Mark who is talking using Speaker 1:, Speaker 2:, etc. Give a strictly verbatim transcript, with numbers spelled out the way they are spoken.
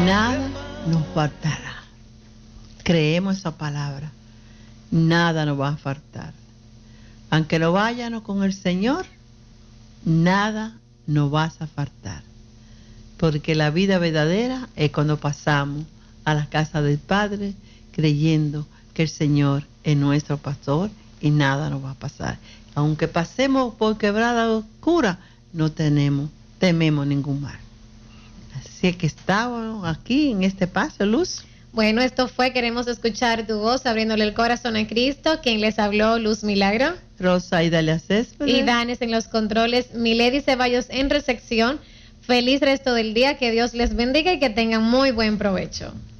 Speaker 1: nada nos faltará. Creemos esa palabra. Nada nos va a faltar. Aunque no vayamos con el Señor, nada nos va a faltar. Porque la vida verdadera es cuando pasamos a la casa del Padre creyendo que el Señor es nuestro pastor y nada nos va a pasar. Aunque pasemos por quebrada oscura, no tenemos, tememos ningún mal. Así es que estamos aquí en este paso, Luz.
Speaker 2: Bueno, esto fue Queremos Escuchar Tu Voz, abriéndole el corazón a Cristo. Quien les habló, Luz Milagro.
Speaker 1: Rosa y Dalia Céspedes.
Speaker 2: Y Danes en los controles, Milady Ceballos en recepción. Feliz resto del día, que Dios les bendiga y que tengan muy buen provecho.